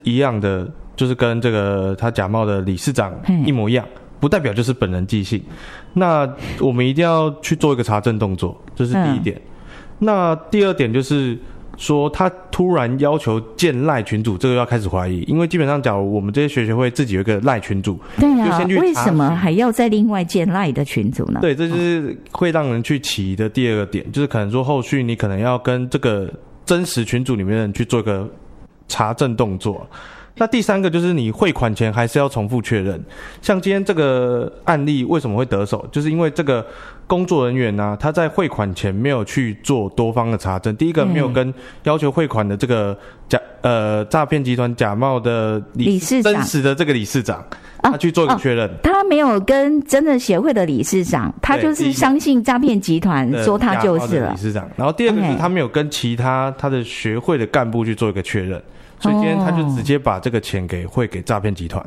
一样的，就是跟这个他假冒的理事长一模一样，不代表就是本人寄信。那我们一定要去做一个查证动作，这是第一点。那第二点就是说，他突然要求建赖群组，这个要开始怀疑，因为基本上，假如我们这些学会自己有一个赖群组， 对啊，为什么还要再另外建赖的群组呢？ 对，这就是会让人去起疑的第二个点，就是可能说后续你可能要跟这个真实群组里面的人去做一个查证动作。那第三个就是你汇款前还是要重复确认。像今天这个案例为什么会得手，就是因为这个工作人员啊，他在汇款前没有去做多方的查证。第一个没有跟要求汇款的这个诈骗集团假冒的理事长真实的这个理事长，他去做一个确认。 他没有跟真的协会的理事长，他就是相信诈骗集团说他就是了理事长。然后第二个是他没有跟其他他的学会的干部去做一个确认。所以今天他就直接把这个钱汇给诈骗集团。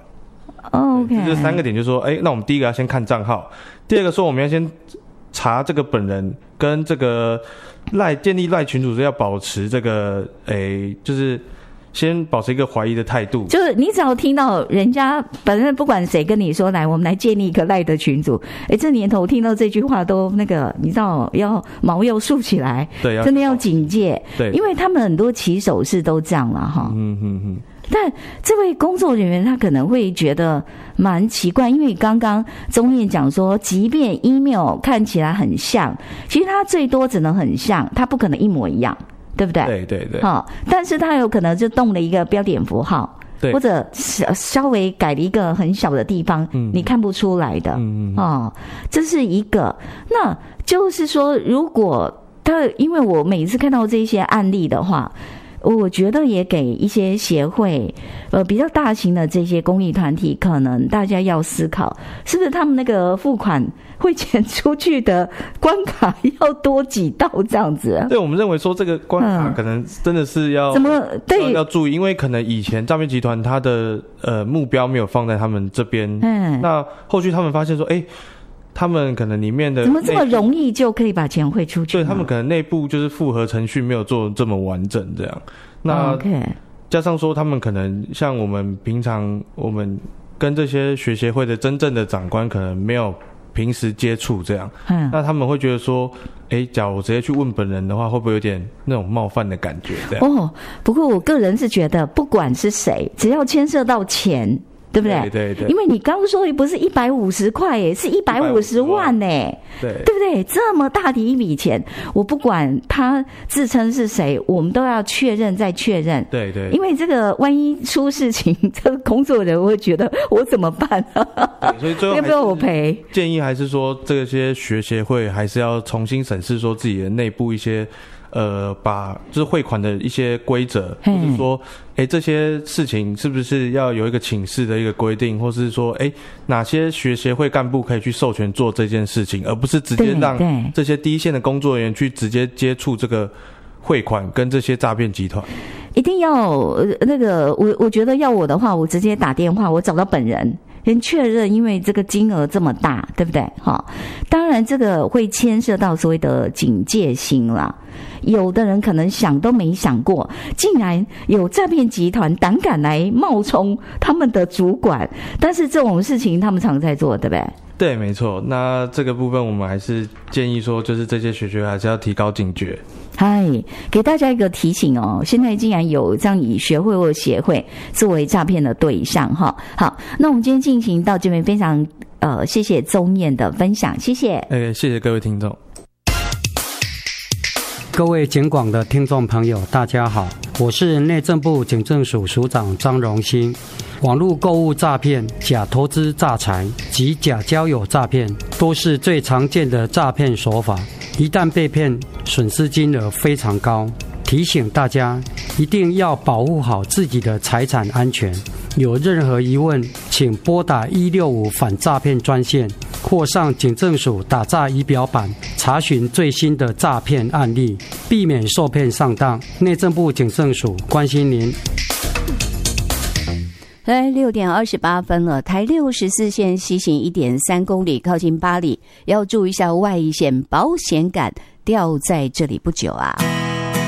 OK， 这三个点就是说，那我们第一个要先看账号，第二个说我们要先查这个本人跟这个建立赖群组是要保持这个就是先保持一个怀疑的态度， 就是你只要听到人家本身不管谁跟你说来，我们来建立一个赖的群组，这年头听到这句话都那个，你知道要毛要竖起来， 对， 真的要警戒， 对， 因为他们很多起手式都这样了哈。但这位工作人员他可能会觉得蛮奇怪，因为刚刚宗彦讲说，即便 email 看起来很像，其实他最多只能很像，他不可能一模一样。对不对？ 对对对。 但是他有可能就动了一个标点符号， 对， 或者稍微改了一个很小的地方，你看不出来的。这是一个。那就是说，如果因为我每次看到这些案例的话，我觉得也给一些协会，比较大型的这些公益团体，可能大家要思考，是不是他们那个付款汇钱出去的关卡要多几道这样子？ 对，我们认为说这个关卡可能真的是要要注意，因为可能以前诈骗集团他的目标没有放在他们这边，那后续他们发现说，他们可能里面的怎么这么容易就可以把钱汇出去？ 对，他们可能内部就是复核程序没有做这么完整，这样。那加上说他们可能像我们平常我们跟这些学协会的真正的长官可能没有平时接触这样，那他们会觉得说，假如我直接去问本人的话，会不会有点那种冒犯的感觉？这样。 不过我个人是觉得，不管是谁，只要牵涉到钱。对不对？ 对对。 因为你刚刚说的不是150块耶，是150万耶， 对不对？这么大的一笔钱，我不管他自称是谁，我们都要确认再确认。 对对。 因为这个万一出事情，这个工作人会觉得我怎么办所以最后要不要我赔？ 建议还是说，这些学协会还是要重新审视说自己的内部一些。把就是汇款的一些规则，或是说，这些事情是不是要有一个请示的一个规定，或是说，哪些学协会干部可以去授权做这件事情，而不是直接让这些第一线的工作人员去直接接触这个汇款跟这些诈骗集团。 一定要那个，我觉得要我的话，我直接打电话，我找到本人。先确认，因为这个金额这么大，对不对？当然这个会牵涉到所谓的警戒心啦。有的人可能想都没想过，竟然有诈骗集团胆敢来冒充他们的主管，但是这种事情他们常在做，对不对？ 对，没错。那这个部分我们还是建议说，就是这些学会还是要提高警觉。 给大家一个提醒哦，现在竟然有这样以学会或协会作为诈骗的对象哈。好，那我们今天进行到这边，非常谢谢宗彦的分享，谢谢。 谢谢各位听众。 各位警广的听众朋友，大家好，我是内政部警政署署长张荣兴。网络购物诈骗、假投资诈财及假交友诈骗都是最常见的诈骗手法，一旦被骗，损失金额非常高。提醒大家一定要保护好自己的财产安全，有任何疑问请拨打165反诈骗专线，或上警政署打诈仪表板查询最新的诈骗案例，避免受骗上当。内政部警政署关心您。 6点28分了，台64线西行 1.3 公里，靠近八里，要注意一下外线保险杆掉在这里不久啊。